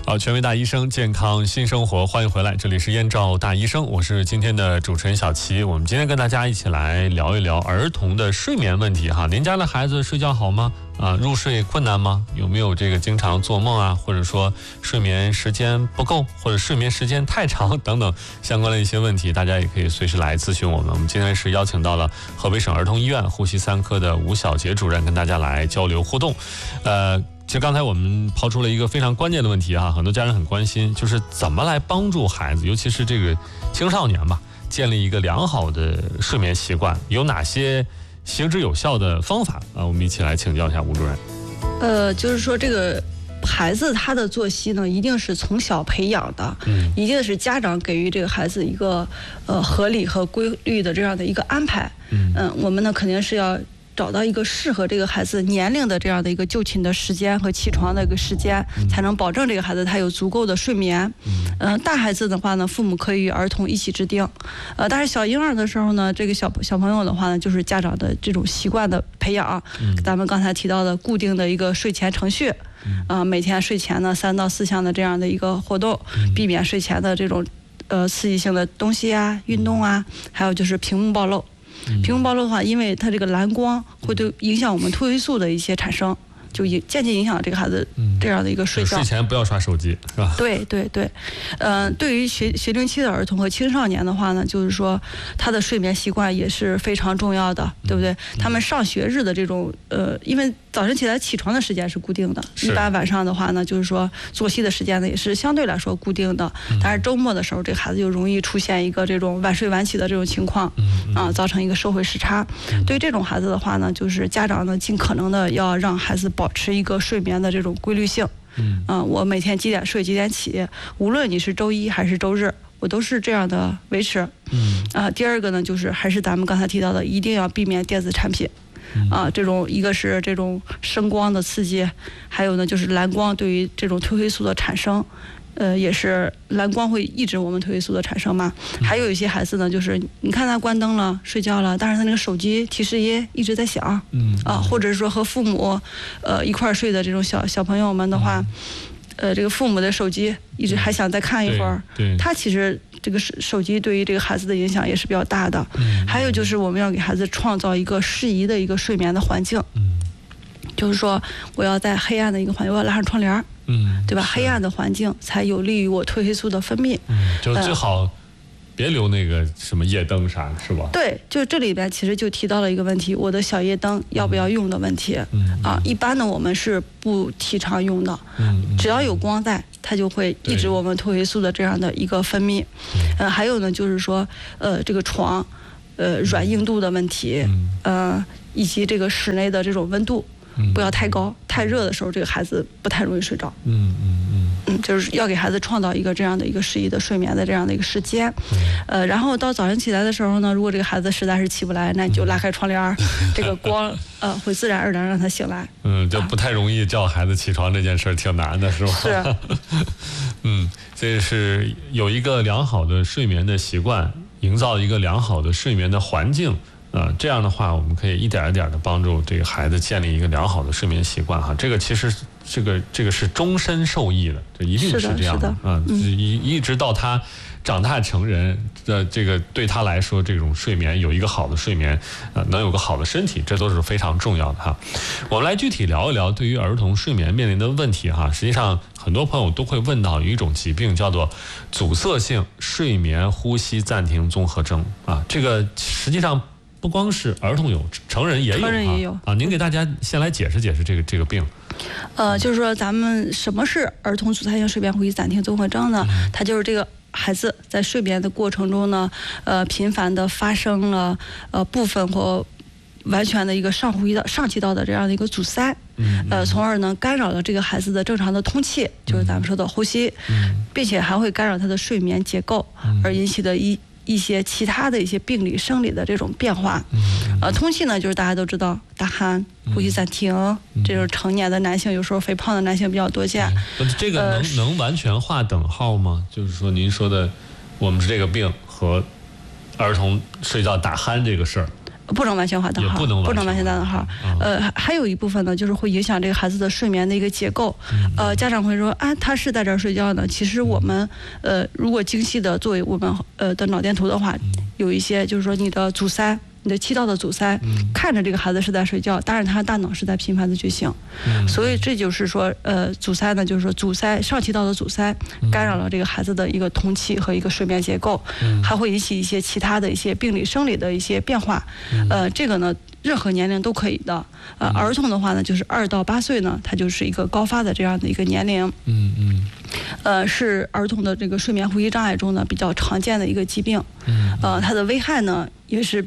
好，权威大医生，健康新生活，欢迎回来，这里是燕赵大医生，我是今天的主持人小齐。我们今天跟大家一起来聊一聊儿童的睡眠问题哈。您家的孩子睡觉好吗？入睡困难吗？有没有这个经常做梦啊，或者说睡眠时间不够，或者睡眠时间太长等等相关的一些问题，大家也可以随时来咨询我们。我们今天是邀请到了河北省儿童医院呼吸3科的吴小杰主任跟大家来交流互动。其实刚才我们抛出了一个非常关键的问题啊，很多家人很关心，就是怎么来帮助孩子，尤其是这个青少年吧，建立一个良好的睡眠习惯，有哪些行之有效的方法啊？我们一起来请教一下吴主任。 就是说这个孩子他的作息呢，一定是从小培养的，一定是家长给予这个孩子一个合理和规律的这样的一个安排。我们呢肯定是要找到一个适合这个孩子年龄的这样的一个就寝的时间和起床的一个时间，才能保证这个孩子他有足够的睡眠。大孩子的话呢，父母可以与儿童一起制定。但是小婴儿的时候呢，这个小朋友的话呢，就是家长的这种习惯的培养。咱们刚才提到的固定的一个睡前程序，每天睡前呢3到4项的这样的一个活动，避免睡前的这种刺激性的东西啊、运动啊，还有就是屏幕暴露。屏幕暴露的话，因为它这个蓝光会影响我们褪黑素的一些产生，就间接影响这个孩子这样的一个睡觉。 睡前不要刷手机，是吧？ 对。对于学龄期的儿童和青少年的话呢，就是说他的睡眠习惯也是非常重要的，对不对？他们上学日的这种因为早晨起来起床的时间是固定的，一般晚上的话呢，就是说作息的时间呢也是相对来说固定的。但是周末的时候，这个孩子就容易出现一个这种晚睡晚起的这种情况，造成一个社会时差。对于这种孩子的话呢，就是家长呢尽可能的要让孩子保持一个睡眠的这种规律性。我每天几点睡几点起，无论你是周一还是周日，我都是这样的维持。第二个呢，就是还是咱们刚才提到的，一定要避免电子产品。这种一个是这种声光的刺激，还有呢就是蓝光对于这种褪黑素的产生，也是蓝光会抑制我们褪黑素的产生嘛。还有一些孩子呢，就是你看他关灯了睡觉了，但是他那个手机提示音一直在响，或者是说和父母一块睡的这种小朋友们的话，这个父母的手机一直还想再看一会儿，他其实这个手机对于这个孩子的影响也是比较大的。还有就是我们要给孩子创造一个适宜的一个睡眠的环境，就是说我要在黑暗的一个环境，我要拉上窗帘，对吧？黑暗的环境才有利于我褪黑素的分泌。 就最好别留那个什么夜灯啥，是吧？对， 就这里边其实就提到了一个问题，我的小夜灯要不要用的问题。一般呢我们是不提倡用的。只要有光在，它就会抑制我们褪黑素的这样的一个分泌。还有呢就是说这个床软硬度的问题，以及这个室内的这种温度不要太高，太热的时候这个孩子不太容易睡着。就是要给孩子创造一个这样的一个适宜的睡眠的这样的一个时间。然后到早上起来的时候呢，如果这个孩子实在是起不来，那你就拉开窗帘，这个光会自然而然让他醒来。 就不太容易叫孩子起床这件事挺难的，是吧？ 是。 这是有一个良好的睡眠的习惯，营造一个良好的睡眠的环境。这样的话，我们可以一点一点的帮助这个孩子建立一个良好的睡眠习惯哈。这个其实这个是终身受益的，这一定是这样的一直到他长大成人的这个对他来说，这种睡眠有一个好的睡眠，能有个好的身体，这都是非常重要的哈。我们来具体聊一聊对于儿童睡眠面临的问题哈。实际上，很多朋友都会问到有一种疾病叫做阻塞性睡眠呼吸暂停综合征这个实际上不光是儿童有，成人也有。您给大家先来解释解释这个病。 就是说咱们什么是儿童阻塞性睡眠呼吸暂停综合征呢？它就是这个孩子在睡眠的过程中呢，频繁的发生了部分或完全的一个上气道的这样的一个阻塞，从而呢干扰了这个孩子的正常的通气，就是咱们说的呼吸，并且还会干扰他的睡眠结构，而引起的一些其他的一些病理生理的这种变化。通气呢就是大家都知道打鼾、呼吸暂停，这就是成年的男性，有时候肥胖的男性比较多见。 这个能完全划等号吗？就是说您说的我们是这个病和儿童睡觉打鼾这个事儿不能完全画大号，不能完全大号。还有一部分呢，就是会影响这个孩子的睡眠的一个结构。家长会说啊，他是在这儿睡觉呢。其实我们如果精细的作为我们的脑电图的话，有一些就是说你的阻塞。你的气道的阻塞，看着这个孩子是在睡觉，但是他大脑是在频繁的觉醒，所以这就是说，阻塞呢，就是说阻塞上气道的阻塞，干扰了这个孩子的一个通气和一个睡眠结构，还会引起一些其他的一些病理生理的一些变化，这个呢。任何年龄都可以的，儿童的话呢，就是2到8岁呢，它就是一个高发的这样的一个年龄，是儿童的这个睡眠呼吸障碍中呢比较常见的一个疾病，它的危害呢也是。